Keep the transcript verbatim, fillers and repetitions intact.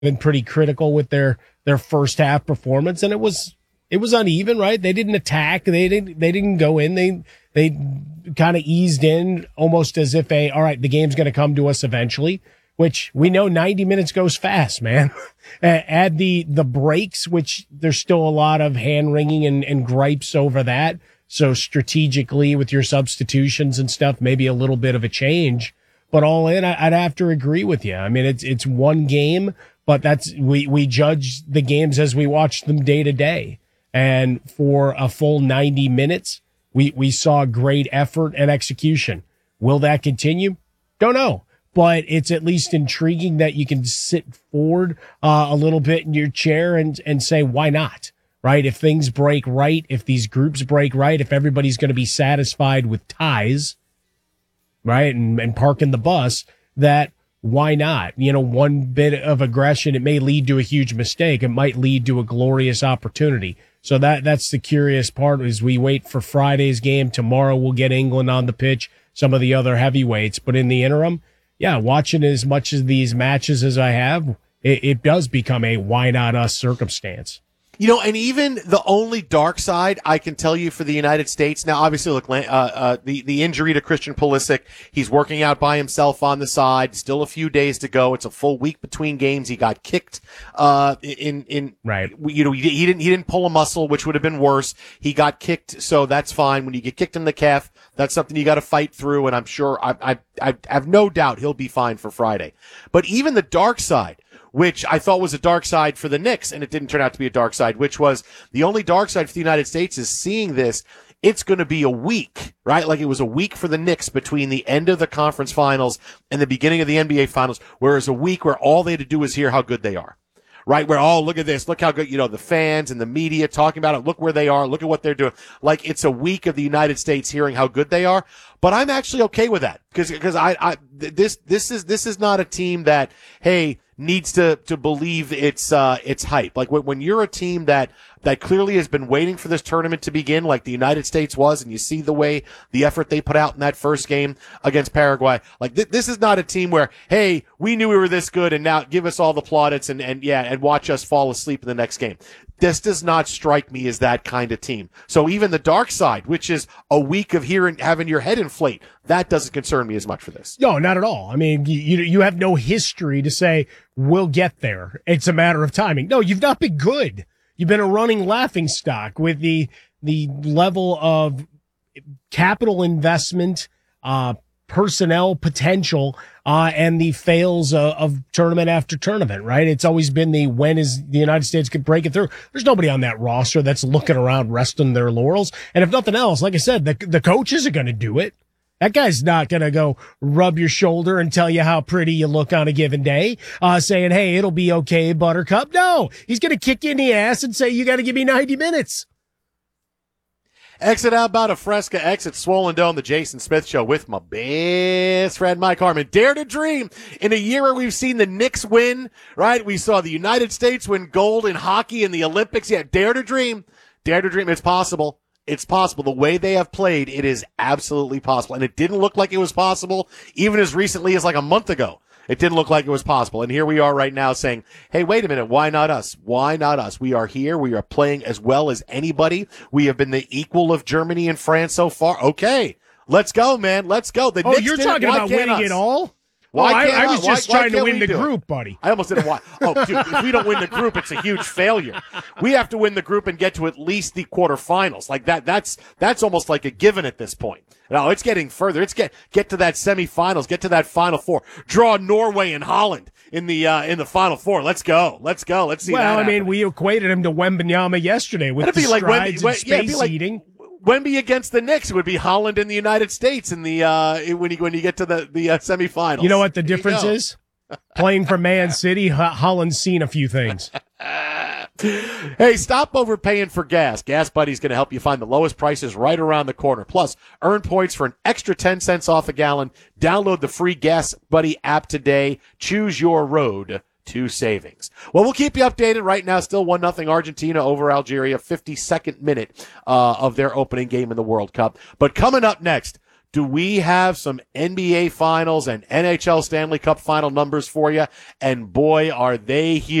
been pretty critical with their their first half performance, and it was it was uneven, right? They didn't attack, they didn't they didn't go in, they they kind of eased in almost as if a all right, the game's going to come to us eventually, which we know ninety minutes goes fast, man. Add the the breaks, which there's still a lot of hand wringing and, and gripes over that. So strategically with your substitutions and stuff, maybe a little bit of a change, but all in, I'd have to agree with you. I mean, it's it's one game. But that's, we, we judge the games as we watch them day to day. And for a full ninety minutes, we, we saw great effort and execution. Will that continue? Don't know. But it's at least intriguing that you can sit forward uh, a little bit in your chair and, and say, why not? Right? If things break right, if these groups break right, if everybody's going to be satisfied with ties, right? And, and parking the bus, that why not? You know, one bit of aggression, it may lead to a huge mistake. It might lead to a glorious opportunity. So that that's the curious part as we wait for Friday's game. Tomorrow we'll get England on the pitch, some of the other heavyweights. But in the interim, yeah, watching as much of these matches as I have, it, it does become a why not us circumstance. You know, and even the only dark side I can tell you for the United States, now obviously look, uh, uh, the, the injury to Christian Pulisic, he's working out by himself on the side, still a few days to go. It's a full week between games. He got kicked, uh, in, in, right. You know, he, he didn't, he didn't pull a muscle, which would have been worse. He got kicked, so that's fine. When you get kicked in the calf, that's something you got to fight through, and I'm sure, I, I, I have no doubt he'll be fine for Friday. But even the dark side, which I thought was a dark side for the Knicks, and it didn't turn out to be a dark side, which was the only dark side for the United States is seeing this. It's going to be a week, right? Like it was a week for the Knicks between the end of the conference finals and the beginning of the N B A finals, whereas a week where all they had to do was hear how good they are. Right? Where, oh, look at this. Look how good, you know, the fans and the media talking about it. Look where they are. Look at what they're doing. Like it's a week of the United States hearing how good they are. But I'm actually okay with that because, because I, I, this, this is, this is not a team that, hey, needs to, to believe it's, uh, it's hype. Like when, when you're a team that, that clearly has been waiting for this tournament to begin, like the United States was, and you see the way, the effort they put out in that first game against Paraguay. Like th- this is not a team where, hey, we knew we were this good and now give us all the plaudits and, and yeah, and watch us fall asleep in the next game. This does not strike me as that kind of team. So even the dark side, which is a week of hearing, having your head inflate, that doesn't concern me as much for this. No, not at all. I mean, you, you have no history to say, we'll get there. It's a matter of timing. No, you've not been good. You've been a running laughing stock with the, the level of capital investment, uh, personnel potential, uh, and the fails uh, of tournament after tournament, right? It's always been the, when is the United States could break it through? There's nobody on that roster that's looking around resting their laurels. And if nothing else, like I said, the, the coach isn't going to do it. That guy's not going to go rub your shoulder and tell you how pretty you look on a given day, uh, saying, hey, it'll be okay, Buttercup. No, he's going to kick you in the ass and say, you got to give me ninety minutes. Exit Outbound of Fresca, exit Swollen Dome, the Jason Smith Show with my best friend Mike Harmon. Dare to dream in a year where we've seen the Knicks win, right? We saw the United States win gold in hockey in the Olympics. Yeah, dare to dream. Dare to dream. It's possible. It's possible. The way they have played, it is absolutely possible. And it didn't look like it was possible even as recently as like a month ago. It didn't look like it was possible. And here we are right now saying, hey, wait a minute. Why not us? Why not us? We are here. We are playing as well as anybody. We have been the equal of Germany and France so far. Okay, let's go, man. Let's go. The oh, Knicks you're did talking it. about winning us? it all? Why oh, I, can't I was why, just why trying to win the group, it? buddy. I almost didn't want. Oh, dude, if we don't win the group, it's a huge failure. We have to win the group and get to at least the quarterfinals. Like that, that's that's almost like a given at this point. No, it's getting further. It's get get to that semifinals, get to that Final Four. Draw Norway and Holland in the uh, in the Final Four. Let's go. Let's go. Let's see. Well, that I mean, happen. we equated him to Wembanyama yesterday with It'd the be like strides Wemby, and yeah, space like, eating. Wemby against the Knicks, it would be Holland in the United States in the uh, when you when you get to the the uh, semifinals. You know what the difference is? Playing for Man City, Holland's seen a few things. Hey, stop overpaying for gas. Gas Buddy's going to help you find the lowest prices right around the corner. Plus, earn points for an extra ten cents off a gallon. Download the free Gas Buddy app today. Choose your road to savings. Well, we'll keep you updated. Right now, still one nothing Argentina over Algeria, fifty-second minute uh, of their opening game in the World Cup. But coming up next, do we have some N B A Finals and N H L Stanley Cup final numbers for you? And boy, are they here.